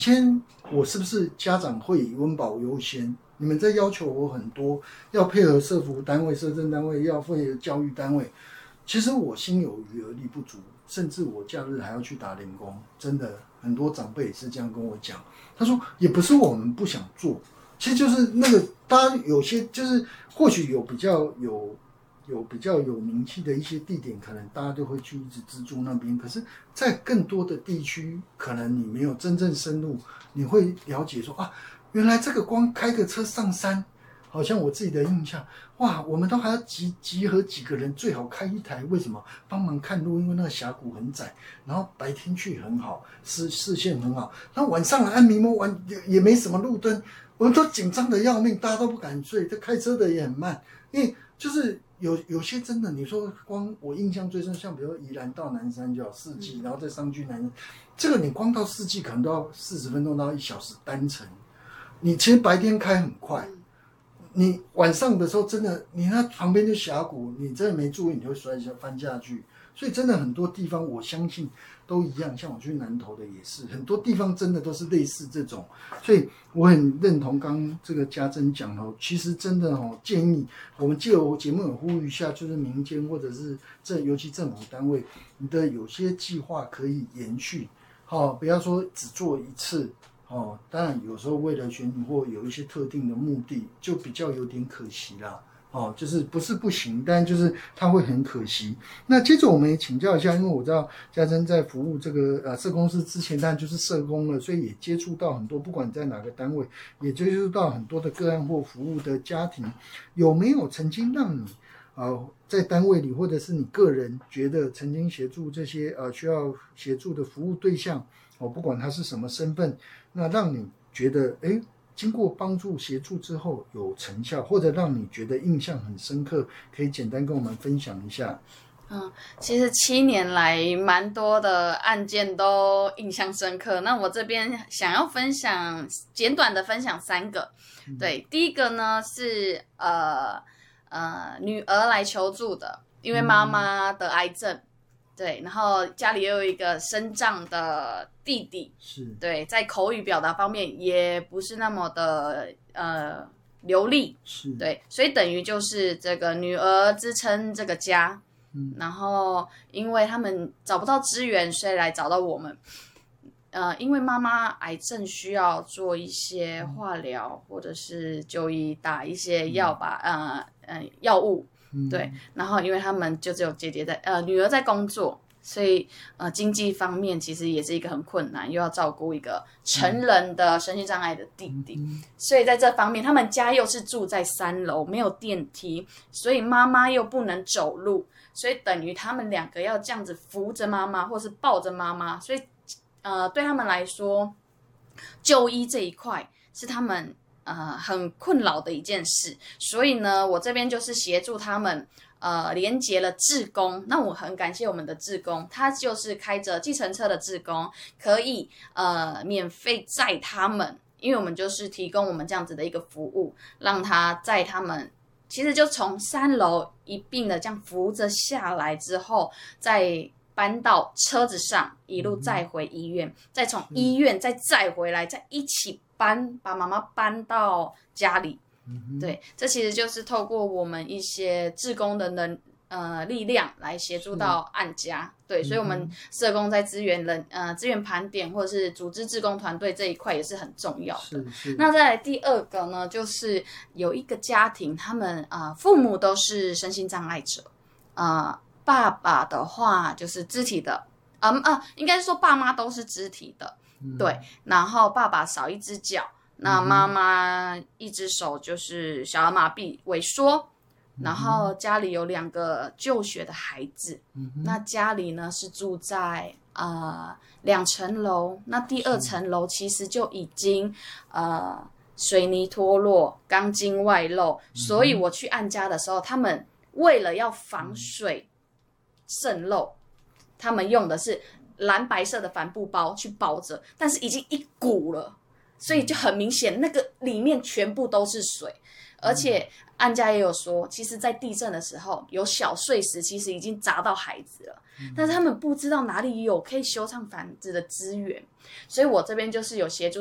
先我是不是家长会以温饱优先？你们在要求我很多，要配合社福单位、社政单位，要配合教育单位。其实我心有余而力不足，甚至我假日还要去打零工。真的，很多长辈也是这样跟我讲。他说，也不是我们不想做，其实就是那个大家有些就是或许有比较有名气的一些地点，可能大家都会去一直资助那边。可是，在更多的地区，可能你没有真正深入，你会了解说啊，原来这个光开个车上山，好像我自己的印象，哇，我们都还要集合几个人，最好开一台。为什么？帮忙看路，因为那个峡谷很窄，然后白天去很好，视线很好。然后晚上来按迷蒙玩也没什么路灯，我们都紧张的要命，大家都不敢睡。这开车的也很慢，因为就是有些真的，你说光我印象最深，像比如说宜兰到南山就要4季，然后再上去南山，这个你光到4季可能都要40分钟到1小时单程。你其实白天开很快，你晚上的时候真的，你那旁边就峡谷，你真的没注意，你就摔下翻下去。所以真的很多地方，我相信都一样。像我去南投的也是，很多地方真的都是类似这种。所以我很认同刚这个家珍讲的，其实真的建议我们借由节目也呼吁一下，就是民间或者是尤其政府单位，你的有些计划可以延续，不要说只做一次。当然有时候为了选举或有一些特定的目的，就比较有点可惜啦。就是不是不行，但就是它会很可惜。那接着我们也请教一下，因为我知道家珍在服务这个社工师之前，当然就是社工了，所以也接触到很多，不管在哪个单位，也接触到很多的个案或服务的家庭。有没有曾经让你在单位里，或者是你个人觉得曾经协助这些需要协助的服务对象，不管他是什么身份，那让你觉得经过帮助协助之后有成效，或者让你觉得印象很深刻，可以简单跟我们分享一下。 其实7年来蛮多的案件都印象深刻。那我这边想要简短的分享3个。对，第一个呢是女儿来求助的，因为妈妈得癌症。对，然后家里又有一个身障的弟弟， 是， 对，在口语表达方面也不是那么的流利， 是， 对，所以等于就是这个女儿支撑这个家，然后因为他们找不到资源，所以来找到我们。因为妈妈癌症需要做一些化疗，或者是就医打一些药物。对，然后因为他们就只有姐姐女儿在工作，所以经济方面其实也是一个很困难，又要照顾一个成人的身心障碍的弟弟，所以在这方面他们家又是住在3楼，没有电梯，所以妈妈又不能走路，所以等于他们2个要这样子扶着妈妈或是抱着妈妈，所以对他们来说就医这一块是他们很困扰的一件事。所以呢，我这边就是协助他们连结了志工。那我很感谢我们的志工，他就是开着计程车的志工，可以免费载他们，因为我们就是提供我们这样子的一个服务，让他载他们，其实就从3楼一并的这样扶着下来之后，再搬到车子上，一路载回医院，再从医院再载回来，再一起把妈妈搬到家里。对，这其实就是透过我们一些志工的力量来协助到案家。对，所以我们社工在资源盘点或者是组织志工团队这一块也是很重要的。那再来第2个呢，就是有一个家庭，他们父母都是身心障碍者，爸爸的话就是肢体的，应该是说爸妈都是肢体的，对，然后爸爸少一只脚，那妈妈一只手就是小儿麻痹萎缩，然后家里有2个就学的孩子，那家里呢是住在2层楼，那第2层楼其实就已经水泥脱落，钢筋外露，所以我去按家的时候，他们为了要防水渗漏，他们用的是蓝白色的帆布包去包着，但是已经一股了，所以就很明显那个里面全部都是水， 而且案家也有说，其实在地震的时候有小碎石其实已经砸到孩子了，但是他们不知道哪里有可以修缮房子的资源，所以我这边就是有协助